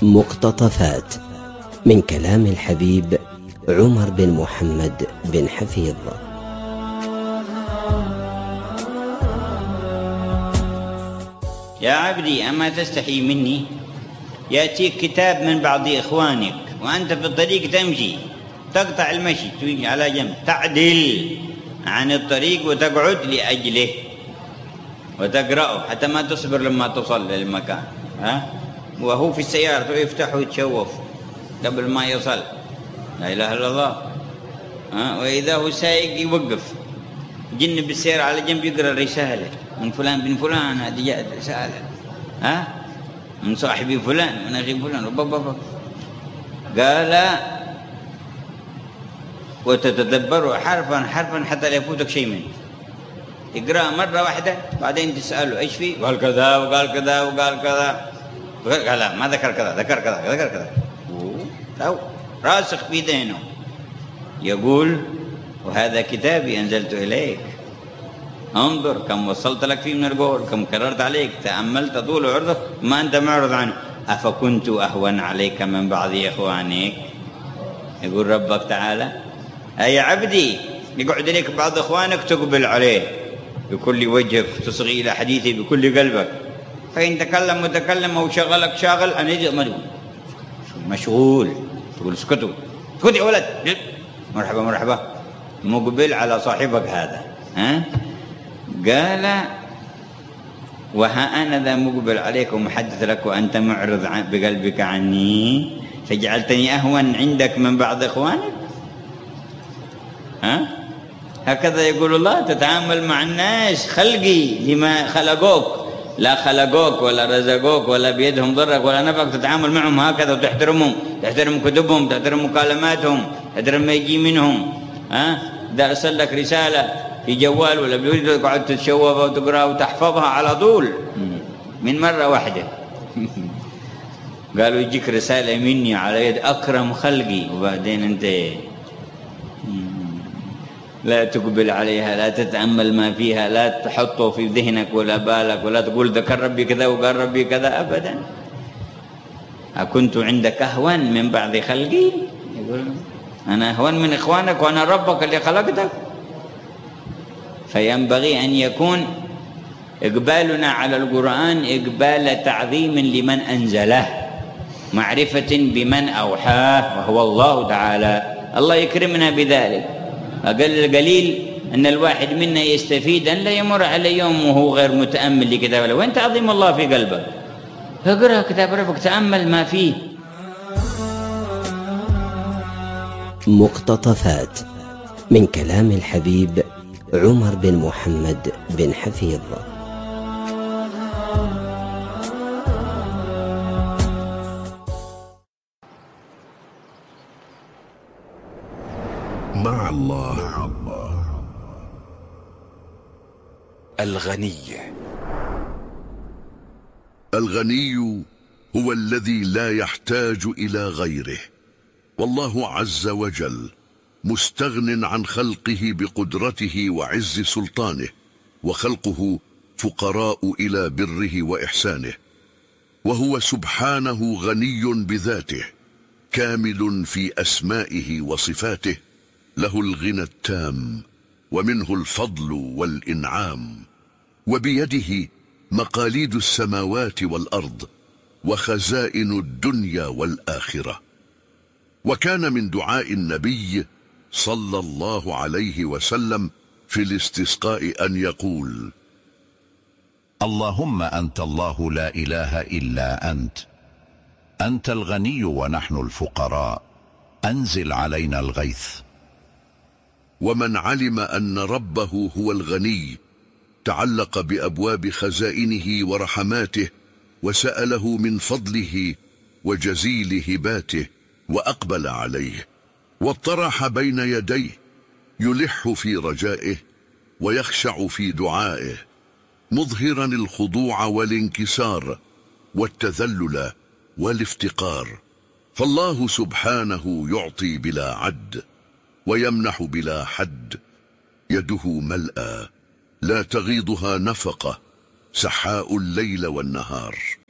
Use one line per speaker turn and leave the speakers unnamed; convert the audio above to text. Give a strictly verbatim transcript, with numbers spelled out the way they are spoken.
مقتطفات من كلام الحبيب عمر بن محمد بن حفيظ.
يا عبدي أما تستحي مني؟ يأتيك كتاب من بعض إخوانك وأنت في الطريق تمشي، تقطع المشي تيجي على جنب، تعدل عن الطريق وتقعد لأجله وتقرأه حتى ما تصبر لما تصل للمكان. ها؟ وهو في السيارة يفتح ويتشوف قبل ما يصل، لا إله إلا الله. ها؟ وإذا هو سايق يوقف جن بالسير على جنب يقرأ رسالة من فلان بن فلان، هذه جاءت رسالة ها من صاحبي فلان من أخي فلان وبابا. قال وتتدبر حرفا حرفا حتى لا يفوتك شيء منه. اقرأ مرة واحدة بعدين تسأله ايش فيه، قال كذا وقال كذا وقال كذا، قال لا ما ذكر كذا ذكر كذا ذكر كذا، أو راسخ في ذهنه. يقول وهذا كتابي أنزلت إليك، انظر كم وصلت لك فيه من القول، كم كررت عليك، تأملت طول عرضك ما أنت معرض عنه. أفكنت أهون عليك من بعض إخوانك؟ يقول ربك تعالى أي عبدي يقعد إليك بعض إخوانك تقبل عليه بكل وجهك، تصغي إلى حديثه بكل قلبك، فإن تكلم متكلم أو شغلك شاغل أن يجي مشغول تقول اسكتوا اسكت يا ولد، مرحبا مرحبا، مقبل على صاحبك هذا. ها؟ قال وها أنا ذا مقبل عليك ومحدث لك وأنت معرض بقلبك عني، فجعلتني أهون عندك من بعض إخوانك. ها؟ هكذا يقول الله تتعامل مع الناس خلقي لما خلقوك، لا خلقوك ولا رزقوك ولا بيدهم ضرك ولا نفعك، تتعامل معهم هكذا وتحترمهم، تحترم كتبهم، تحترم مكالماتهم، تحترم ما يجي منهم. ها؟ إذا أرسل لك رسالة في جوال ولا بيريد تقعد تتشوفها وتقراها وتحفظها على طول من مرة واحدة. قالوا يجيك رسالة مني على يد أكرم خلقي وبعدين أنت لا تقبل عليها، لا تتأمل ما فيها، لا تحطه في ذهنك ولا بالك، ولا تقول ذكر ربي كذا وقال ربي كذا أبدا. أكنت عندك أهون من بعض خلقي؟ يقول أنا أهون من إخوانك وأنا ربك اللي خلقتك. فينبغي أن يكون إقبالنا على القرآن إقبال تعظيم لمن أنزله، معرفة بمن أوحاه وهو الله تعالى. الله يكرمنا بذلك. أقل القليل أن الواحد منا يستفيد أن لا يمر على يوم وهو غير متأمل لكتاب الله. وين تعظيم الله في قلبك؟ اقرأ كتاب ربك، تأمل ما فيه.
مقتطفات من كلام الحبيب عمر بن محمد بن حفيظ.
مع الله.
الغني.
الغني هو الذي لا يحتاج إلى غيره، والله عز وجل مستغن عن خلقه بقدرته وعز سلطانه، وخلقه فقراء إلى بره وإحسانه، وهو سبحانه غني بذاته كامل في أسمائه وصفاته، له الغنى التام ومنه الفضل والإنعام، وبيده مقاليد السماوات والأرض وخزائن الدنيا والآخرة. وكان من دعاء النبي صلى الله عليه وسلم في الاستسقاء أن يقول:
اللهم أنت الله لا إله إلا أنت، أنت الغني ونحن الفقراء، أنزل علينا الغيث.
ومن علم أن ربه هو الغني تعلق بأبواب خزائنه ورحماته، وسأله من فضله وجزيل هباته، وأقبل عليه واطرح بين يديه، يلح في رجائه ويخشع في دعائه، مظهرا الخضوع والانكسار والتذلل والافتقار. فالله سبحانه يعطي بلا عد ويمنح بلا حد، يده ملأى لا تغيضها نفقة، سحاء الليل والنهار.